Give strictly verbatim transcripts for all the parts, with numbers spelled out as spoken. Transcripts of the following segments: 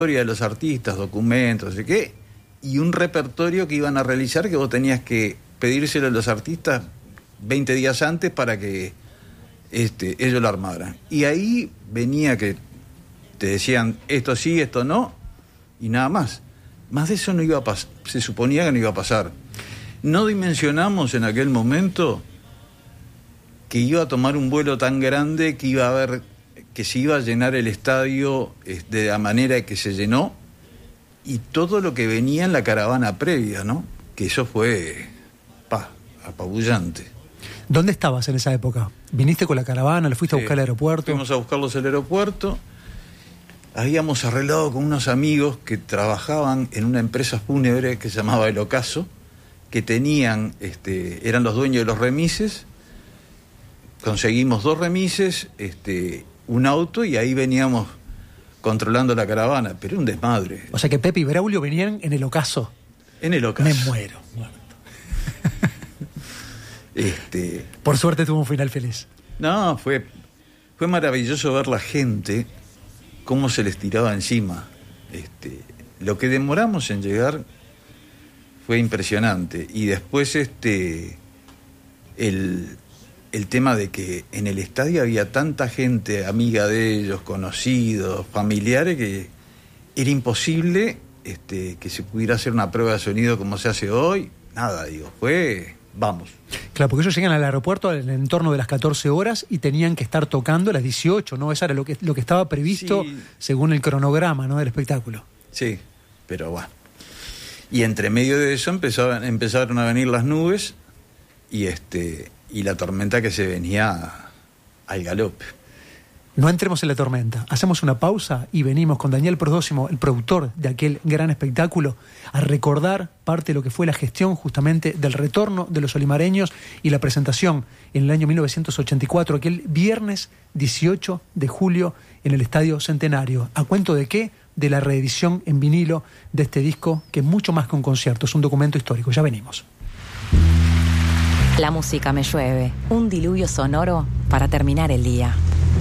historia de los artistas, documentos, no sé qué, y un repertorio que iban a realizar que vos tenías que pedírselo a los artistas veinte días antes para que este, ellos lo armaran. Y ahí venía que te decían esto sí, esto no, y nada más. Más de eso no iba a pasar, se suponía que no iba a pasar. No dimensionamos en aquel momento que iba a tomar un vuelo tan grande, que iba a haber, que se iba a llenar el estadio de la manera que se llenó, y todo lo que venía en la caravana previa, ¿no? Que eso fue, pa, apabullante. ¿Dónde estabas en esa época? ¿Viniste con la caravana? ¿Le fuiste a buscar al aeropuerto? Fuimos a buscarlos al aeropuerto. Habíamos arreglado con unos amigos que trabajaban en una empresa fúnebre que se llamaba El Ocaso, que tenían, este, eran los dueños de los remises. Conseguimos dos remises, este, un auto, y ahí veníamos controlando la caravana, pero un desmadre. O sea que Pepe y Braulio venían en El Ocaso. En El Ocaso. Me muero, muerto. este, Por suerte tuvo un final feliz. No, fue, fue maravilloso ver la gente, cómo se les tiraba encima. Este, lo que demoramos en llegar fue impresionante. Y después este el, el tema de que en el estadio había tanta gente amiga de ellos, conocidos, familiares, que era imposible este, que se pudiera hacer una prueba de sonido como se hace hoy. Nada, digo, fue... Vamos. Claro, porque ellos llegan al aeropuerto en el entorno de las catorce horas y tenían que estar tocando a las dieciocho, ¿no? Eso era lo que, lo que estaba previsto, sí, según el cronograma, ¿no?, del espectáculo. Sí, pero bueno. Y entre medio de eso empezaron, empezaron a venir las nubes y, este, y la tormenta que se venía al galope. No entremos en la tormenta. Hacemos una pausa y venimos con Daniel Prodósimo, el productor de aquel gran espectáculo, a recordar parte de lo que fue la gestión justamente del retorno de los olimareños y la presentación en el año mil novecientos ochenta y cuatro, aquel viernes dieciocho de julio en el Estadio Centenario. ¿A cuento de qué? De la reedición en vinilo de este disco, que es mucho más que un concierto, es un documento histórico. Ya venimos. La música me llueve, un diluvio sonoro para terminar el día.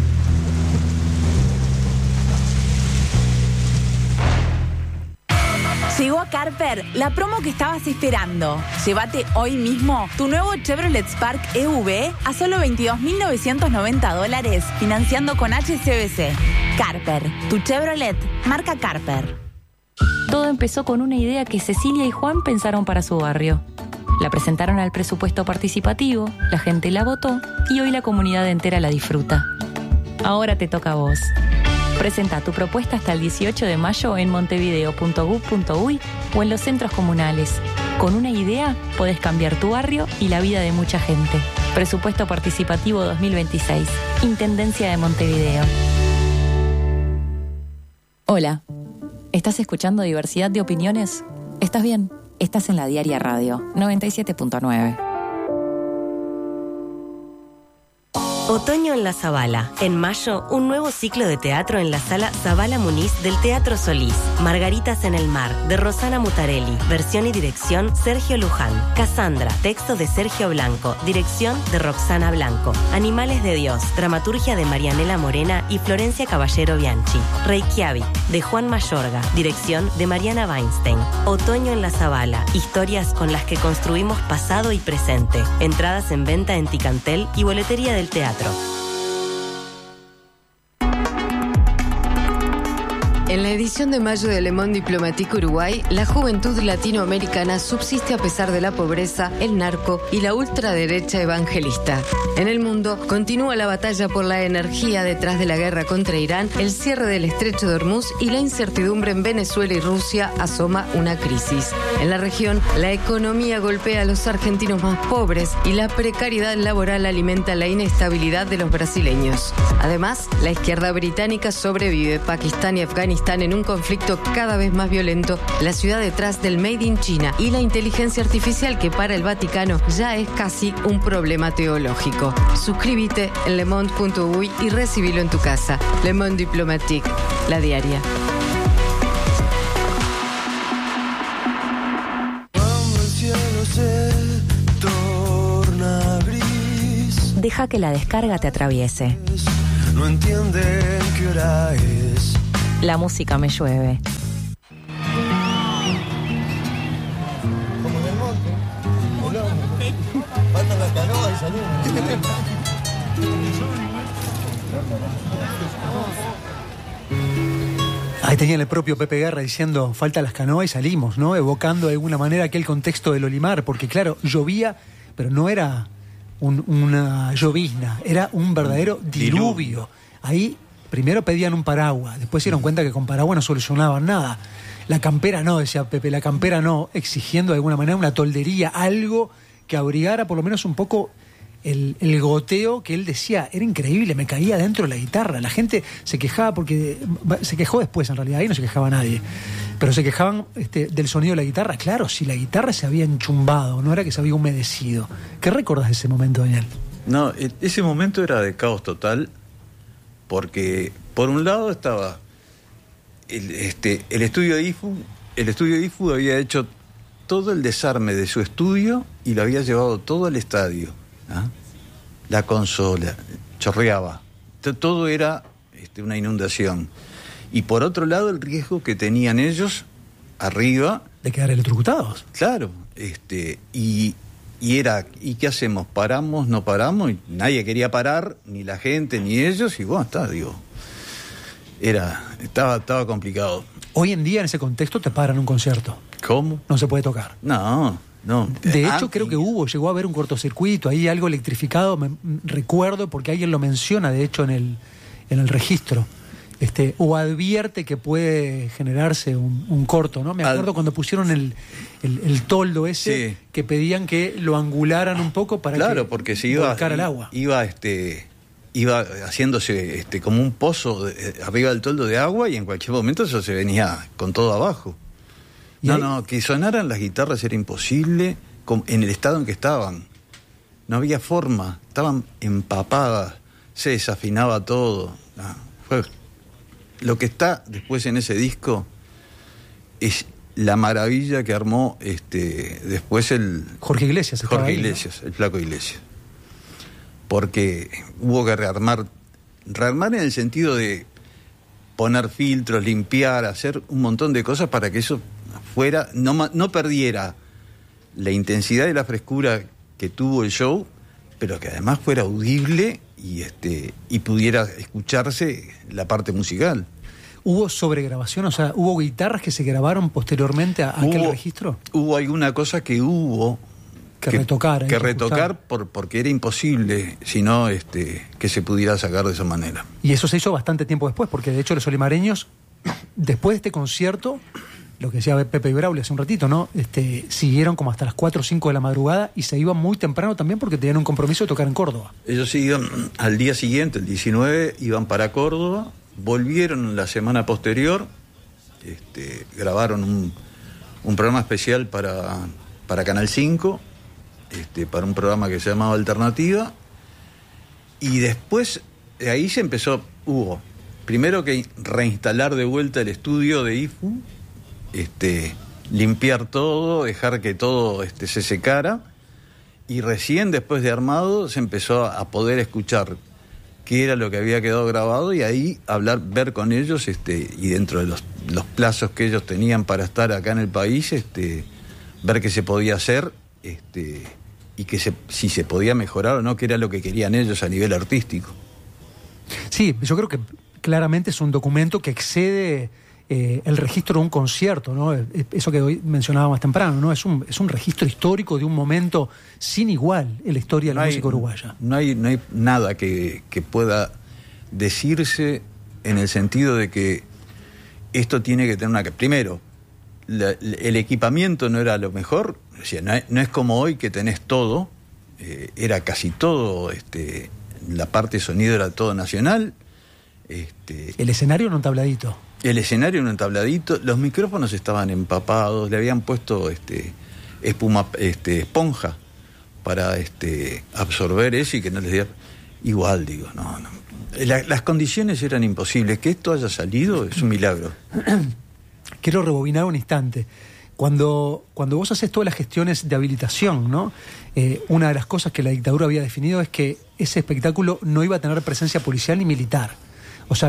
Llegó a Carper la promo que estabas esperando. Llévate hoy mismo tu nuevo Chevrolet Spark E V a solo veintidós mil novecientos noventa dólares, financiando con H S B C. Carper, tu Chevrolet, marca Carper. Todo empezó con una idea que Cecilia y Juan pensaron para su barrio. La presentaron al presupuesto participativo, la gente la votó y hoy la comunidad entera la disfruta. Ahora te toca a vos. Presenta tu propuesta hasta el dieciocho de mayo en montevideo punto gov punto uy o en los centros comunales. Con una idea podés cambiar tu barrio y la vida de mucha gente. Presupuesto Participativo dos mil veintiséis. Intendencia de Montevideo. Hola. ¿Estás escuchando Diversidad de Opiniones? ¿Estás bien? Estás en la Diaria Radio noventa y siete punto nueve. Otoño en la Zabala. En mayo, un nuevo ciclo de teatro en la sala Zabala Muniz del Teatro Solís. Margaritas en el mar, de Rosana Mutarelli. Versión y dirección, Sergio Luján. Cassandra, texto de Sergio Blanco. Dirección de Roxana Blanco. Animales de Dios, dramaturgia de Marianela Morena y Florencia Caballero Bianchi. Reykjavik, de Juan Mayorga. Dirección de Mariana Weinstein. Otoño en la Zabala. Historias con las que construimos pasado y presente. Entradas en venta en Ticantel y boletería del teatro. En la edición de mayo de Le Monde Diplomatique Uruguay, la juventud latinoamericana subsiste a pesar de la pobreza, el narco y la ultraderecha evangelista. En el mundo, continúa la batalla por la energía detrás de la guerra contra Irán, el cierre del estrecho de Hormuz y la incertidumbre en Venezuela y Rusia asoma una crisis. En la región, la economía golpea a los argentinos más pobres y la precariedad laboral alimenta la inestabilidad de los brasileños. Además, la izquierda británica sobrevive. Pakistán y Afganistán en un conflicto cada vez más violento, la ciudad detrás del Made in China y la inteligencia artificial que para el Vaticano ya es casi un problema teológico. Suscríbete en le monde punto uy y recibilo en tu casa. Le Monde Diplomatique, la diaria. Cuando el cielo se torna gris, Deja que la descarga te atraviese. no entienden qué hora es. La música me llueve. Ahí tenían el propio Pepe Guerra diciendo, falta las canoas y salimos, ¿no? Evocando de alguna manera aquel contexto del Olimar, porque claro, llovía, pero no era un, una llovizna, era un verdadero diluvio. diluvio. Ahí primero pedían un paraguas, después se dieron cuenta que con paraguas no solucionaban nada. La campera no, decía Pepe, la campera no, exigiendo de alguna manera una toldería, algo que abrigara por lo menos un poco el, el goteo que él decía. Era increíble, me caía dentro de la guitarra. La gente se quejaba porque... Se quejó después, en realidad, ahí no se quejaba nadie. Pero se quejaban este, del sonido de la guitarra. Claro, si la guitarra se había enchumbado, no era que se había humedecido. ¿Qué recordás de ese momento, Daniel? No, ese momento era de caos total, porque por un lado estaba el, este, el estudio de I F U. El estudio de I F U había hecho todo el desarme de su estudio y lo había llevado todo al estadio. ¿Ah? La consola, chorreaba. Todo era este, una inundación. Y por otro lado, el riesgo que tenían ellos arriba... De quedar electrocutados. Claro. Este, y, y era, ¿y qué hacemos? ¿Paramos? ¿No paramos? Y nadie quería parar, ni la gente, ni ellos. Y bueno, está, digo... Era, estaba, estaba complicado. Hoy en día, en ese contexto, te paran un concierto. ¿Cómo? No se puede tocar. No, no. De hecho, ah, creo que hubo, llegó a haber un cortocircuito, ahí algo electrificado, me, recuerdo, porque alguien lo menciona, de hecho, en el, en el registro. Este, o advierte que puede generarse un, un corto, ¿no? Me acuerdo Al... cuando pusieron el, el, el toldo ese, sí, que pedían que lo angularan un poco para claro, que porque se iba volcara el agua. Iba, este... iba haciéndose este, como un pozo de, arriba del toldo de agua y en cualquier momento eso se venía con todo abajo. No, ahí? no, que sonaran las guitarras era imposible en el estado en que estaban. No había forma, estaban empapadas, se desafinaba todo. No, fue... Lo que está después en ese disco es la maravilla que armó este, después el... Jorge Iglesias. Jorge ahí, Iglesias, ¿no? El Flaco Iglesias. Porque hubo que rearmar, rearmar en el sentido de poner filtros, limpiar, hacer un montón de cosas para que eso fuera, no, no perdiera la intensidad y la frescura que tuvo el show, pero que además fuera audible y este y pudiera escucharse la parte musical. ¿Hubo sobregrabación? O sea, ¿hubo guitarras que se grabaron posteriormente a, a aquel registro? Hubo alguna cosa que hubo que, que retocar. Que retocar por, porque era imposible, sino este, que se pudiera sacar de esa manera. Y eso se hizo bastante tiempo después, porque de hecho los olimareños, después de este concierto, lo que decía Pepe Braulio hace un ratito, ¿no? Este, siguieron como hasta las cuatro o cinco de la madrugada y se iban muy temprano también porque tenían un compromiso de tocar en Córdoba. Ellos iban al día siguiente, el diecinueve, iban para Córdoba, volvieron la semana posterior, este, grabaron un, un programa especial para, para Canal cinco, este, para un programa que se llamaba Alternativa, y después de ahí se empezó, hubo primero que reinstalar de vuelta el estudio de I F U, este, limpiar todo, dejar que todo este, se secara, y recién después de armado se empezó a poder escuchar qué era lo que había quedado grabado y ahí hablar, ver con ellos este, y dentro de los, los plazos que ellos tenían para estar acá en el país, este, ver qué se podía hacer este, y que se, si se podía mejorar o no, qué era lo que querían ellos a nivel artístico. Sí, yo creo que claramente es un documento que excede Eh, el registro de un concierto, ¿no? Eso que hoy mencionaba más temprano, ¿no? Es un, es un registro histórico de un momento sin igual en la historia de la no hay, música uruguaya. No hay, no hay nada que, que pueda decirse en el sentido de que esto tiene que tener una... Primero, la, el equipamiento no era lo mejor, o sea, no, hay, no es como hoy que tenés todo, eh, era casi todo, este, la parte de sonido era todo nacional. Este, el escenario en un tabladito. El escenario en un tabladito, los micrófonos estaban empapados, le habían puesto este espuma, este esponja para este absorber eso y que no les diera igual, digo, no, no. La, las condiciones eran imposibles, que esto haya salido es un milagro. Quiero rebobinar un instante. Cuando, cuando vos haces todas las gestiones de habilitación, ¿no? Eh, una de las cosas que la dictadura había definido es que ese espectáculo no iba a tener presencia policial ni militar. O sea,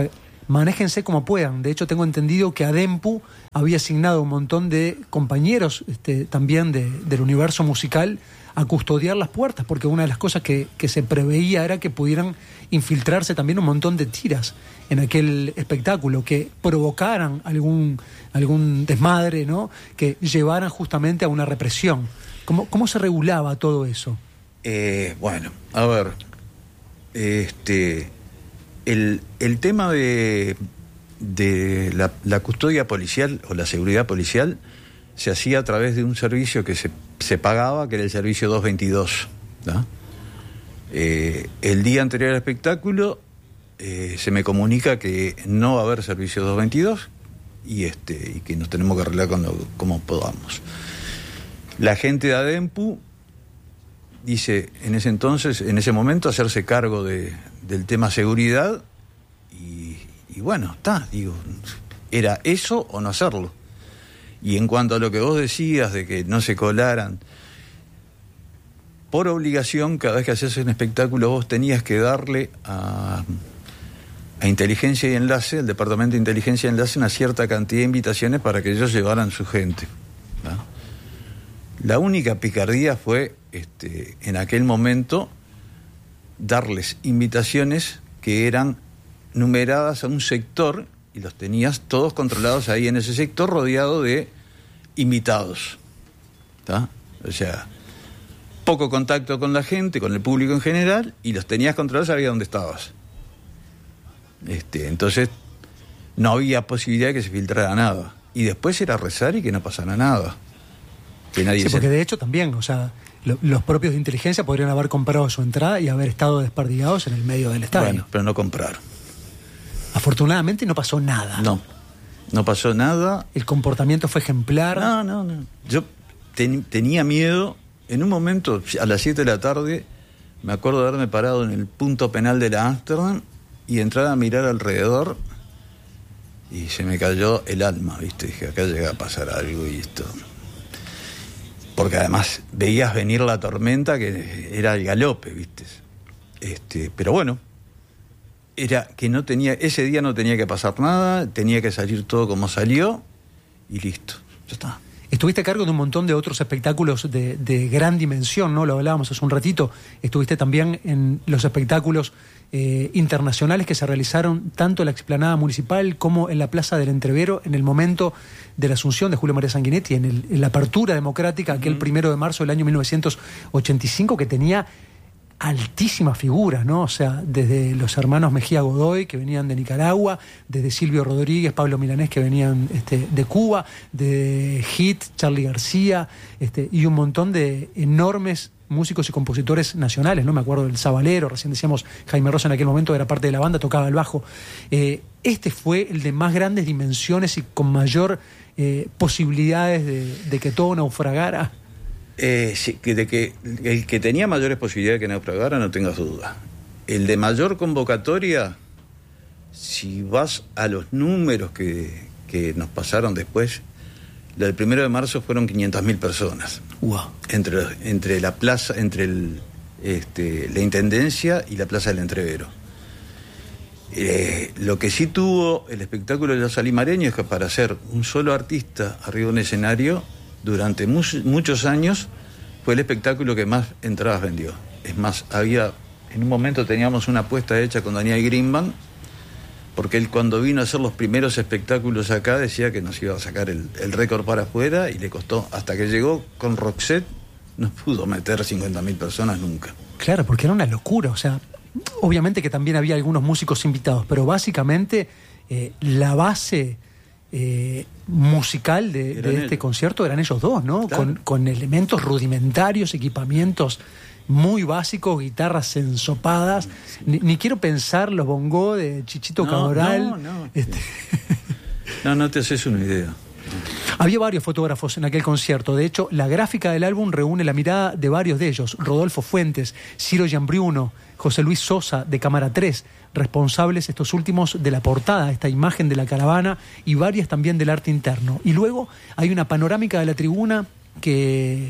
manéjense como puedan. De hecho, tengo entendido que Adempu había asignado un montón de compañeros este, también de, del universo musical a custodiar las puertas, porque una de las cosas que, que se preveía era que pudieran infiltrarse también un montón de tiras en aquel espectáculo, que provocaran algún, algún desmadre, ¿no? Que llevaran justamente a una represión. ¿Cómo, cómo se regulaba todo eso? Eh, bueno, a ver, este, el, el tema de, de la, la custodia policial o la seguridad policial se hacía a través de un servicio que se, se pagaba, que era el servicio doscientos veintidós, ¿no? Eh, el día anterior al espectáculo eh, se me comunica que no va a haber servicio doscientos veintidós y, este, y que nos tenemos que arreglar con lo, como podamos. La gente de Adempu dice en ese entonces, en ese momento, hacerse cargo de, del tema seguridad y, y bueno, está, digo, era eso o no hacerlo. Y en cuanto a lo que vos decías de que no se colaran, por obligación, cada vez que hacías un espectáculo vos tenías que darle a, a Inteligencia y Enlace, al Departamento de Inteligencia y Enlace, una cierta cantidad de invitaciones para que ellos llevaran su gente, ¿no? La única picardía fue, este, en aquel momento, darles invitaciones que eran numeradas a un sector y los tenías todos controlados ahí en ese sector, rodeado de invitados, ¿tá? O sea, poco contacto con la gente, con el público en general, y los tenías controlados, sabías dónde estabas. Este, entonces, no había posibilidad de que se filtrara nada. Y después era rezar y que no pasara nada. Que nadie sí, se... porque de hecho también, o sea, lo, los propios de inteligencia podrían haber comprado su entrada y haber estado desperdigados en el medio del estadio. Bueno, pero no compraron. Afortunadamente no pasó nada. No, no pasó nada. El comportamiento fue ejemplar. No, no, no. Yo ten, tenía miedo. En un momento, a las siete de la tarde, me acuerdo de haberme parado en el punto penal de la Ámsterdam y entrar a mirar alrededor y se me cayó el alma, ¿viste? Dije, acá llega a pasar algo y esto... Porque además veías venir la tormenta que era el galope, ¿viste? Este, pero bueno, era que no tenía, ese día no tenía que pasar nada, tenía que salir todo como salió y listo, ya está. Estuviste a cargo de un montón de otros espectáculos de, de gran dimensión, ¿no? Lo hablábamos hace un ratito. Estuviste también en los espectáculos eh, internacionales que se realizaron tanto en la explanada municipal como en la Plaza del Entrevero en el momento de la asunción de Julio María Sanguinetti, en, el, en la apertura democrática, aquel primero de marzo del año mil novecientos ochenta y cinco, que tenía altísimas figuras, ¿no? O sea, desde los hermanos Mejía Godoy, que venían de Nicaragua, desde Silvio Rodríguez, Pablo Milanés, que venían este, de Cuba, de Hit, Charly García, este, y un montón de enormes músicos y compositores nacionales, ¿no? Me acuerdo del Sabalero, recién decíamos, Jaime Rosa en aquel momento era parte de la banda, tocaba el bajo. Eh, este fue el de más grandes dimensiones y con mayor eh, posibilidades de, de que todo naufragara. Eh, sí, que de que el que tenía mayores posibilidades de que naufragara, no tengas duda. El de mayor convocatoria, si vas a los números que, que nos pasaron después, la del primero de marzo fueron quinientas mil personas. Wow. Entre, entre la plaza, entre el, este, la Intendencia y la Plaza del Entrevero. Eh, lo que sí tuvo el espectáculo de los alimareños es que para ser un solo artista arriba de un escenario, durante mu- muchos años fue el espectáculo que más entradas vendió. Es más, había, en un momento teníamos una apuesta hecha con Daniel Greenbank, porque él cuando vino a hacer los primeros espectáculos acá decía que nos iba a sacar el, el récord para afuera, y le costó, hasta que llegó con Roxette, no pudo meter cincuenta mil personas nunca. Claro, porque era una locura, o sea, obviamente que también había algunos músicos invitados, pero básicamente eh, la base... Eh, musical de, de este ellos. concierto eran ellos dos, ¿no? Claro. Con, con elementos rudimentarios, equipamientos muy básicos, guitarras ensopadas. Sí. Ni, ni quiero pensar los bongos de Chichito no, Cabral. No, no. Este... no, no te haces una idea. Había varios fotógrafos en aquel concierto. De hecho, la gráfica del álbum reúne la mirada de varios de ellos. Rodolfo Fuentes, Ciro Gianbruno, José Luis Sosa, de Cámara tres, responsables estos últimos de la portada, esta imagen de la caravana, y varias también del arte interno. Y luego hay una panorámica de la tribuna que,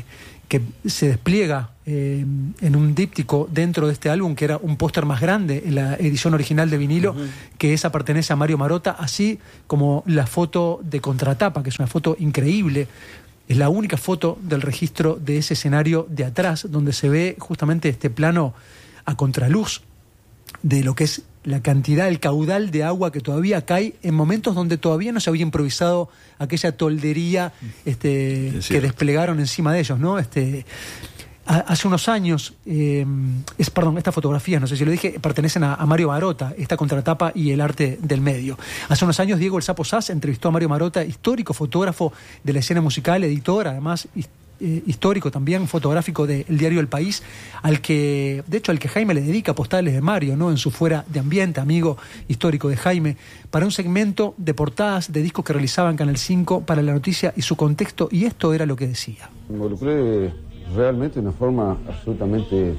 que se despliega eh, en un díptico dentro de este álbum, que era un póster más grande en la edición original de vinilo, uh-huh. que esa pertenece a Mario Marota, así como la foto de contratapa, que es una foto increíble. Es la única foto del registro de ese escenario de atrás, donde se ve justamente este plano a contraluz de lo que es la cantidad, el caudal de agua que todavía cae en momentos donde todavía no se había improvisado aquella toldería este, que desplegaron encima de ellos, ¿no? Este, a, hace unos años, eh, es, perdón, estas fotografías, no sé si lo dije, pertenecen a, a Mario Marota, esta contratapa y el arte del medio. Hace unos años Diego El Sapo Sass entrevistó a Mario Marota, histórico fotógrafo de la escena musical, editor, además Eh, histórico también, fotográfico del diario El País, al que, de hecho, al que Jaime le dedica postales de Mario, ¿no? En su Fuera de Ambiente, amigo histórico de Jaime, para un segmento de portadas de discos que realizaba en Canal cinco para La Noticia y su contexto, y esto era lo que decía. Me involucré realmente de una forma absolutamente,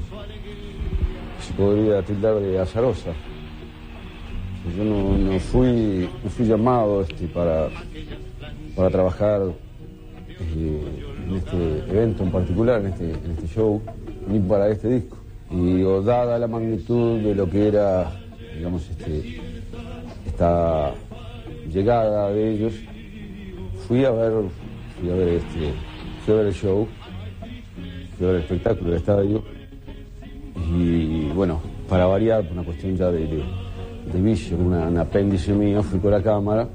se podría tildar de azarosa. Yo no, no fui no fui llamado este, para, para trabajar eh, en este evento en particular, en este, en este show, ni para este disco. Y o, dada la magnitud de lo que era, digamos, este, esta llegada de ellos, fui a ver, fui a ver este, fui a ver el show, fui a ver el espectáculo del estadio, y bueno, para variar, por una cuestión ya de, de, de vicio, una, un apéndice mío, fui con la cámara,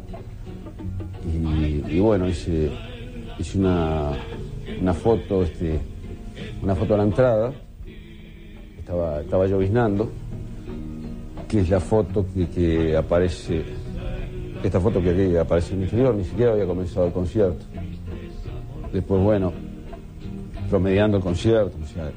y, y bueno, hice, hice una una foto, este, una foto a la entrada, estaba, estaba lloviznando, que es la foto que, que aparece, esta foto que aquí aparece en el interior, ni siquiera había comenzado el concierto. Después, bueno, promediando el concierto, o sea,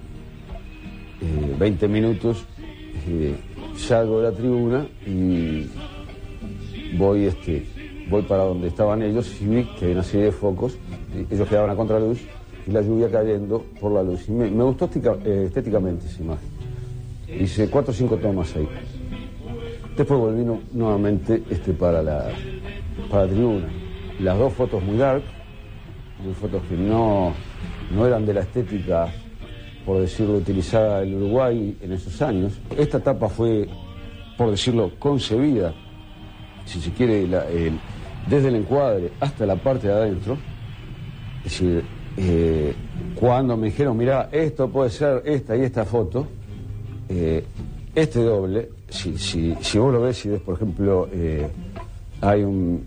eh, veinte minutos, eh, salgo de la tribuna y voy, este, voy para donde estaban ellos y vi que había una serie de focos, ellos quedaban a contraluz, y la lluvia cayendo por la luz. Y me, me gustó estica, eh, estéticamente esa imagen. Hice cuatro o cinco tomas ahí. Después volví no, nuevamente este, para, la, para la tribuna. Las dos fotos muy dark, muy fotos que no, no eran de la estética, por decirlo, utilizada en Uruguay en esos años. Esta etapa fue, por decirlo, concebida, si se quiere, la, el, desde el encuadre hasta la parte de adentro. Es decir, Eh, cuando me dijeron, mirá, esto puede ser esta y esta foto, eh, este doble, si, si, si vos lo ves, si ves, por ejemplo, eh, hay un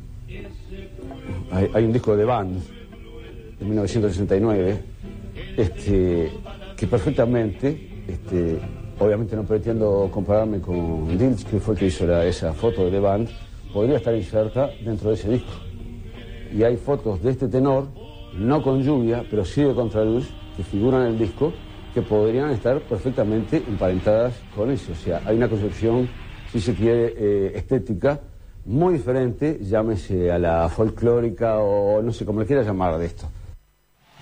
hay, hay un disco de Band de mil novecientos sesenta y nueve, este, que perfectamente, este, obviamente no pretendo compararme con Dills, que fue el que hizo la, esa foto de The Band, podría estar inserta dentro de ese disco. Y hay fotos de este tenor, no con lluvia, pero sí de contraluz, que figuran en el disco, que podrían estar perfectamente emparentadas con eso. O sea, hay una concepción, si se quiere, eh, estética, muy diferente, llámese a la folclórica o no sé cómo le quiera llamar de esto.